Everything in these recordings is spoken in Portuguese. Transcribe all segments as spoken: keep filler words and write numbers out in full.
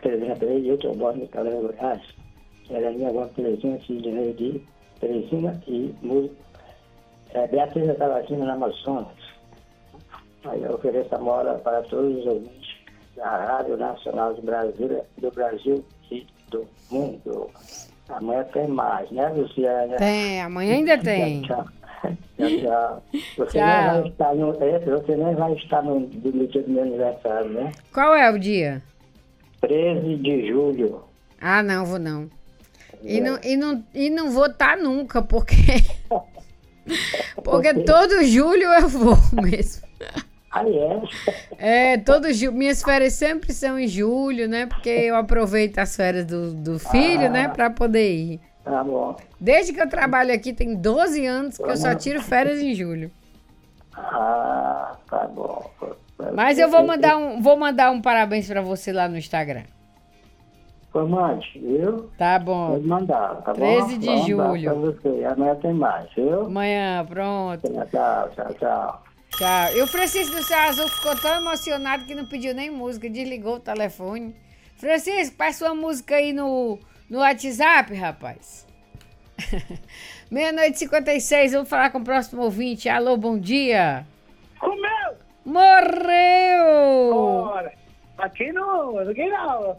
Terezinha Pereira, eu que eu moro no Calera Goiás. Ela é minha avó Terezinha, filha de Terezinha e Mu- é, Beatriz da Cavaquina na Amazonas. Aí eu ofereço a mola para todos os ouvintes da Rádio Nacional do Brasil, do Brasil e do mundo. Amanhã tem mais, né, Luciana? Tem, amanhã ainda tem. Tchau, tchau. Tchau. Você, Tchau. Nem vai estar no, é, você nem vai estar no, no dia do meu aniversário, né? Qual é o dia? treze de julho. Ah, não, vou não. E, É. não, e, não, e não vou estar nunca, porque... porque todo julho eu vou mesmo. Aí é. É, todo julho. Minhas férias sempre são em julho, né? Porque eu aproveito as férias do, do filho, Ah. né? Pra poder ir. Tá bom. Desde que eu trabalho aqui, tem doze anos que eu só tiro férias em julho. Ah, tá bom. Mas eu vou mandar um, vou mandar um parabéns pra você lá no Instagram. Comande, viu? Tá Pode bom. mandar, tá bom? treze de Um abraço julho. pra você. Amanhã tem mais, viu? Amanhã, pronto. Tchau, tchau, tchau. Tchau. E o Francisco do Céu Azul ficou tão emocionado que não pediu nem música, desligou o telefone. Francisco, passa sua música aí no, no WhatsApp, rapaz. Meia-noite e cinquenta e seis, vamos falar com o próximo ouvinte. Alô, bom dia. Comeu! Morreu! Ora, aqui não, aqui não.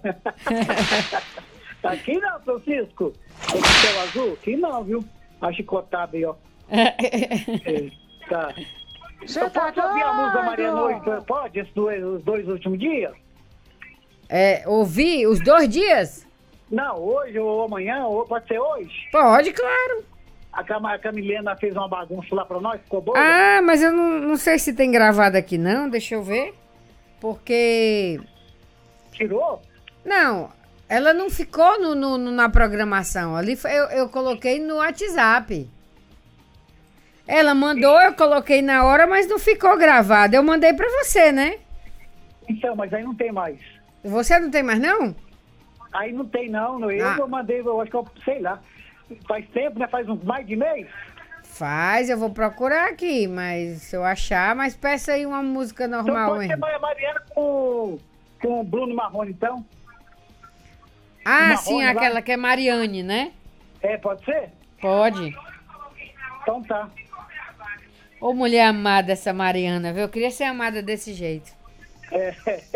Aqui não, Francisco. O céu azul? Aqui não, viu? A chicotada aí, ó. É, tá. Você Eu tá posso ouvir a música da doido? Maria Noite? Pode, esses dois, os dois últimos dias? É, ouvi os dois dias? Não, hoje ou amanhã, ou pode ser hoje. Pode, claro. A, Cam a Camilena fez uma bagunça lá pra nós, ficou boa? Ah, mas eu não, não sei se tem gravado aqui não, deixa eu ver. Porque... Tirou? Não, ela não ficou no, no- no- na programação. Ali foi- eu, eu coloquei no WhatsApp. Ela mandou, eu coloquei na hora, mas não ficou gravado. Eu mandei pra você, né? Então, mas aí não tem mais. Você não tem mais, não? Aí não tem não, não. eu Ah. mandei, eu acho que eu, sei lá, faz tempo, né? Faz uns mais de mês. Faz, eu vou procurar aqui, mas se eu achar, mas peça aí uma música Então normal pode ser mesmo. Maria Mariana com, com o Bruno Marrone, então? Ah, Marrone sim, lá? aquela que é Mariane, né? É, pode ser? Pode. Então tá. Ô, mulher amada essa Mariana, viu? Eu queria ser amada desse jeito. É.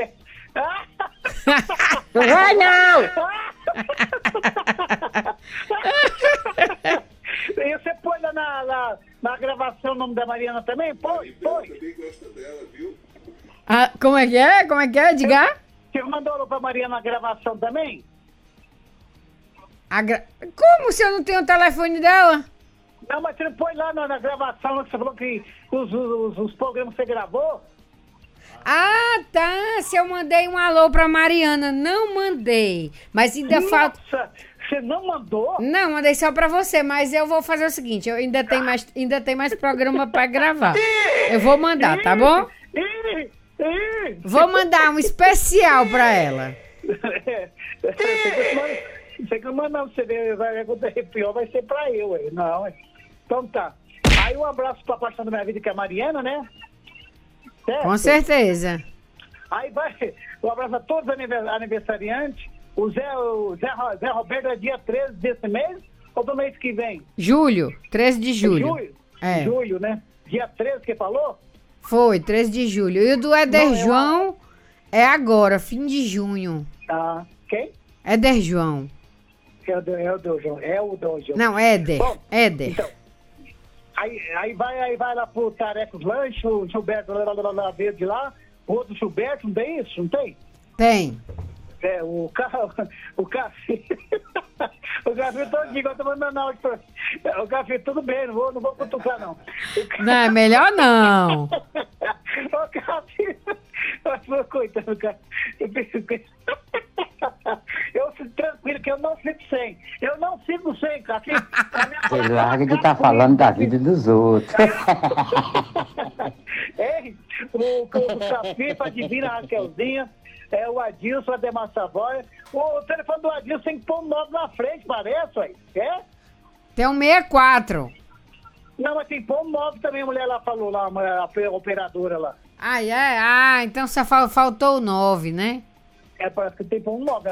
Não vai não! E você põe lá na, na, na gravação o nome da Mariana também? Põe, põe. Ah, como é que é? Como é que é, Edgar? Você mandou pra Mariana na gravação também? A gra- Como se eu não tenho o telefone dela? Não, mas você não põe lá na, na gravação, que você falou que os, os, os programas que você gravou. Ah, tá. Se eu mandei um alô pra Mariana. Não mandei. Mas ainda falta... Nossa, você não mandou? Não, mandei só pra você, mas eu vou fazer o seguinte, eu ainda tenho mais, ainda tem mais programa pra gravar. Eu vou mandar, tá bom? Ih, ih. Vou mandar um especial pra ela. Você que não manda, você vê, vai acontecer pior, vai ser pra eu, ué. Não, ué. Então tá. Aí um abraço pra paixão da minha vida, que é a Mariana, né? Certo? Com certeza. Aí vai, um abraço a todos os aniver- aniversariantes. O Zé, o Zé, Ro- Zé Roberto é dia treze desse mês ou do mês que vem? Julho, treze de julho. Julho? É. Julho, né? Dia treze que falou? Foi, treze de julho. E o do Éder Não, é João é agora, fim de junho. Ah, quem? Éder João. É o do, é o do João. É o do João. Não, Éder. Bom, Éder. Então, aí, aí, vai, aí vai lá pro Tarecos Lanche, o Gilberto lá, lá, lá, lá, verde lá, o outro Gilberto, não tem isso? Não tem? Tem. É, o carro, o café, o café todo igual, eu tô mandando áudio pra o café, tudo bem, não vou, não vou cutucar não. O ca- Não, é melhor não. o café, coitado do café, eu penso que- eu fico tranquilo que eu não fico sem, eu não fico sem, café. Você larga de estar falando da vida dos outros. Ei, o, o café pra divina Raquelzinha, é o Adilson, a Demar Savoia. O telefone do Adilson tem que pôr um nove na frente, parece, ué. É? Tem um sessenta e quatro. Não, mas tem que pôr um nove também, a mulher lá falou, lá, a mulher- a operadora lá. Ah, é? Ah, então só fal- faltou o nove, né? É, parece que tem que pôr um nove.